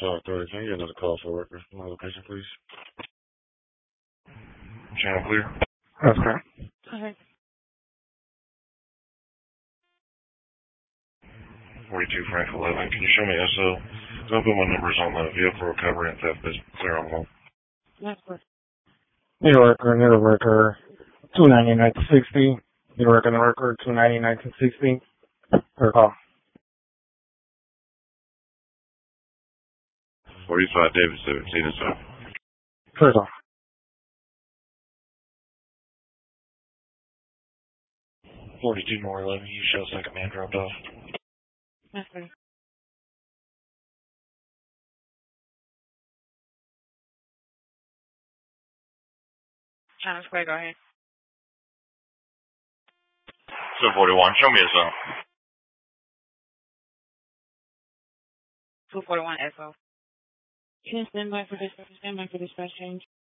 Authority, can I get another call for worker? My location, please. Channel clear. That's correct. Okay. 42 Frank 11. Can you show me SO? Don't put my numbers on the vehicle recovery and theft. That's clear on one. That's good. New Yorker, 290-1960. New Yorker, 290-1960. Her call. 45 David 17 is up. First call. 42 more 11. You show second man dropped off. That's good. China Square, go ahead. 241. Show me SO. 241 SO. Stand by for dispatch change.